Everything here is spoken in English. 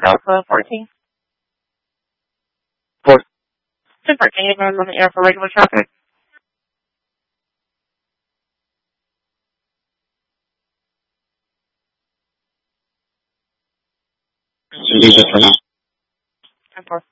Alpha 14. 1014, you're on the air for regular traffic. Leave it for now. 10-4.